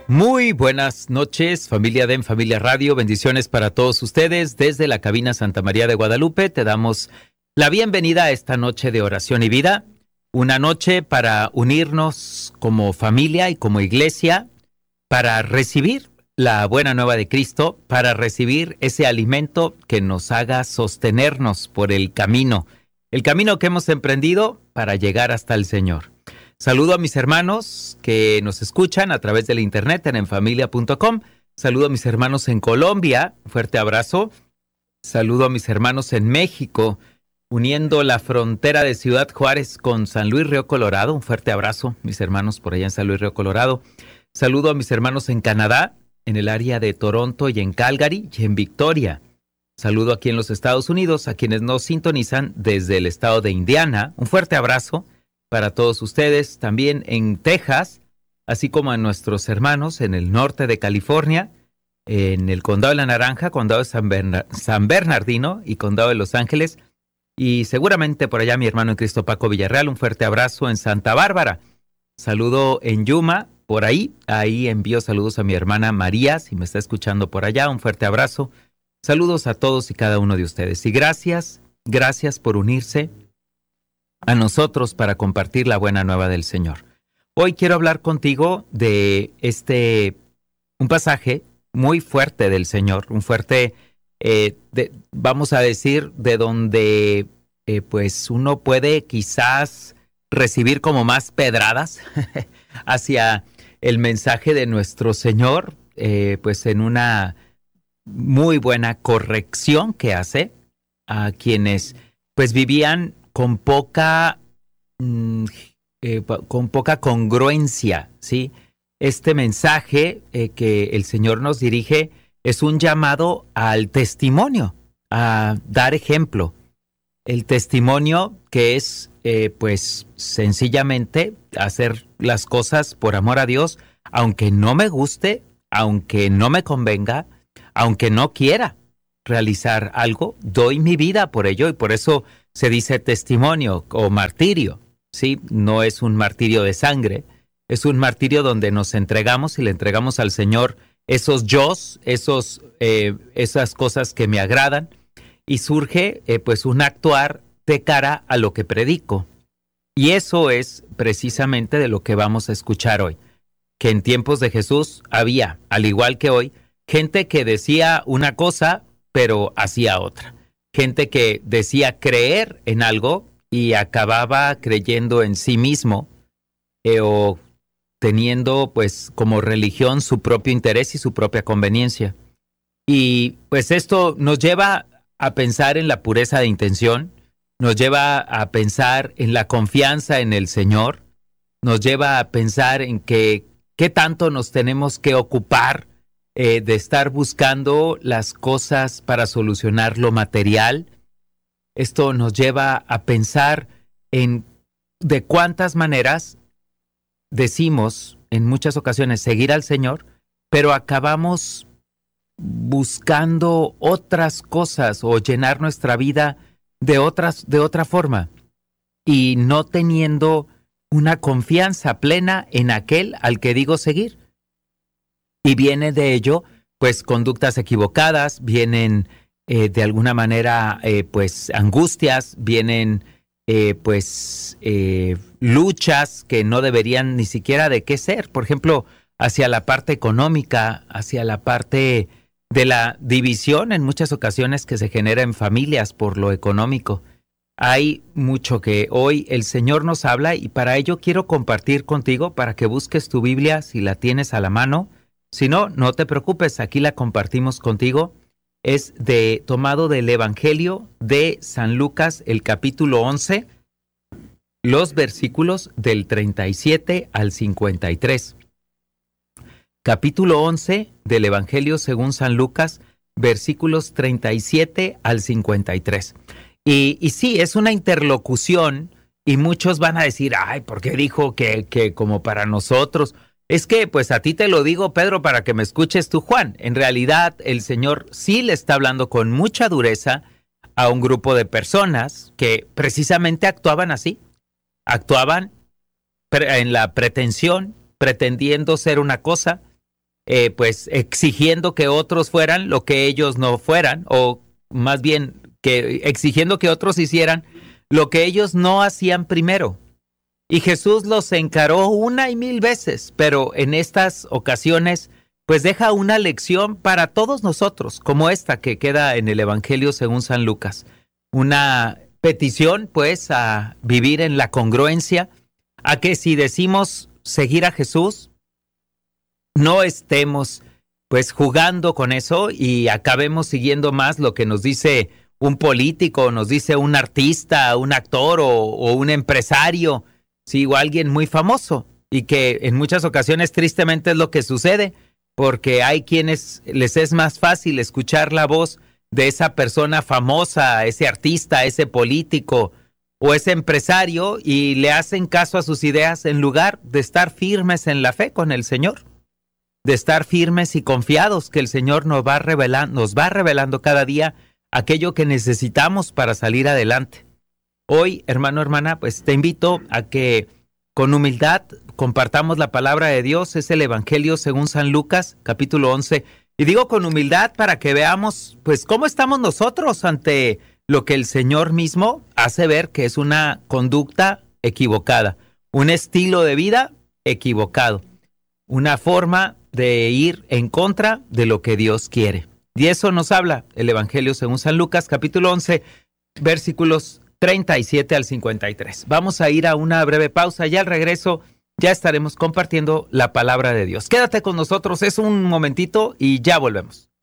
Muy buenas noches, familia de En Familia Radio. Bendiciones para todos ustedes. Desde la cabina Santa María de Guadalupe te damos la bienvenida a esta noche de oración y vida. Una noche para unirnos como familia y como iglesia, para recibir la buena nueva de Cristo, para recibir ese alimento que nos haga sostenernos por el camino que hemos emprendido para llegar hasta el Señor. Saludo a mis hermanos que nos escuchan a través del internet en enfamilia.com. Saludo a mis hermanos en Colombia, un fuerte abrazo. Saludo a mis hermanos en México, uniendo la frontera de Ciudad Juárez con San Luis Río Colorado. Un fuerte abrazo, mis hermanos por allá en San Luis Río Colorado. Saludo a mis hermanos en Canadá, en el área de Toronto y en Calgary y en Victoria. Saludo aquí en los Estados Unidos a quienes nos sintonizan desde el estado de Indiana. Un fuerte abrazo para todos ustedes, también en Texas, así como a nuestros hermanos en el norte de California, en el Condado de la Naranja, Condado de San Bernardino y Condado de Los Ángeles, y seguramente por allá mi hermano en Cristo Paco Villarreal. Un fuerte abrazo en Santa Bárbara. Saludo en Yuma, por ahí envío saludos a mi hermana María, si me está escuchando por allá. Un fuerte abrazo. Saludos a todos y cada uno de ustedes. Y gracias por unirse a nosotros para compartir la buena nueva del Señor. Hoy quiero hablar contigo de un pasaje muy fuerte del Señor, un fuerte, vamos a decir, de donde pues uno puede quizás recibir como más pedradas hacia el mensaje de nuestro Señor, pues en una muy buena corrección que hace a quienes pues vivían con poca congruencia, ¿sí? Este mensaje que el Señor nos dirige es un llamado al testimonio, a dar ejemplo. El testimonio que es, pues, sencillamente hacer las cosas por amor a Dios, aunque no me guste, aunque no me convenga, aunque no quiera realizar algo, doy mi vida por ello, y por eso se dice testimonio o martirio, ¿sí? No es un martirio de sangre, es un martirio donde nos entregamos y le entregamos al Señor esos yos, esas cosas que me agradan, y surge pues un actuar de cara a lo que predico. Y eso es precisamente de lo que vamos a escuchar hoy, que en tiempos de Jesús había, al igual que hoy, gente que decía una cosa, pero hacía otra. Gente que decía creer en algo y acababa creyendo en sí mismo o teniendo pues como religión su propio interés y su propia conveniencia. Y pues esto nos lleva a pensar en la pureza de intención, nos lleva a pensar en la confianza en el Señor, nos lleva a pensar en qué tanto nos tenemos que ocupar de estar buscando las cosas para solucionar lo material. Esto nos lleva a pensar en de cuántas maneras decimos en muchas ocasiones seguir al Señor, pero acabamos buscando otras cosas o llenar nuestra vida de otra forma y no teniendo una confianza plena en aquel al que digo seguir. Y viene de ello, pues, conductas equivocadas, vienen de alguna manera, pues, angustias, vienen, luchas que no deberían ni siquiera de qué ser. Por ejemplo, hacia la parte económica, hacia la parte de la división en muchas ocasiones que se genera en familias por lo económico. Hay mucho que hoy el Señor nos habla y para ello quiero compartir contigo para que busques tu Biblia si la tienes a la mano. Si no, no te preocupes, aquí la compartimos contigo. Es tomado del Evangelio de San Lucas, el capítulo 11, los versículos del 37 al 53. Capítulo 11 del Evangelio según San Lucas, versículos 37 al 53. Y sí, es una interlocución y muchos van a decir, ay, ¿por qué dijo que como para nosotros? Es que, pues a ti te lo digo, Pedro, para que me escuches tú, Juan. En realidad, el Señor sí le está hablando con mucha dureza a un grupo de personas que precisamente actuaban así. Actuaban en la pretensión, pretendiendo ser una cosa, pues exigiendo que otros fueran lo que ellos no fueran, o más bien que exigiendo que otros hicieran lo que ellos no hacían primero. Y Jesús los encaró una y mil veces, pero en estas ocasiones pues deja una lección para todos nosotros, como esta que queda en el Evangelio según San Lucas. Una petición pues a vivir en la congruencia, a que si decimos seguir a Jesús, no estemos pues jugando con eso y acabemos siguiendo más lo que nos dice un político, nos dice un artista, un actor o un empresario, sí, o alguien muy famoso, y que en muchas ocasiones tristemente es lo que sucede, porque hay quienes les es más fácil escuchar la voz de esa persona famosa, ese artista, ese político o ese empresario, y le hacen caso a sus ideas en lugar de estar firmes en la fe con el Señor, de estar firmes y confiados que el Señor nos va revelando cada día aquello que necesitamos para salir adelante. Hoy, hermano, hermana, pues te invito a que con humildad compartamos la palabra de Dios. Es el Evangelio según San Lucas, capítulo 11. Y digo con humildad para que veamos, pues, cómo estamos nosotros ante lo que el Señor mismo hace ver que es una conducta equivocada, un estilo de vida equivocado, una forma de ir en contra de lo que Dios quiere. Y eso nos habla el Evangelio según San Lucas, capítulo 11, versículos 37 al 53. Vamos a ir a una breve pausa y al regreso ya estaremos compartiendo la palabra de Dios. Quédate con nosotros, es un momentito y ya volvemos.